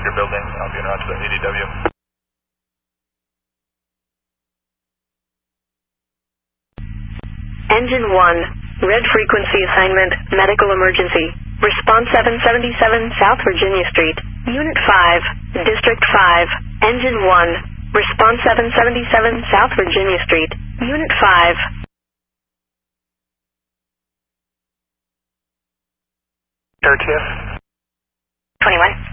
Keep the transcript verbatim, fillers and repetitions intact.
your building. I'll be en route to the A D W. Engine one, red frequency assignment, medical emergency. Response seven seventy-seven South Virginia Street, Unit five, District five. Engine one, response seven seventy-seven South Virginia Street, Unit five. Third shift. twenty-one.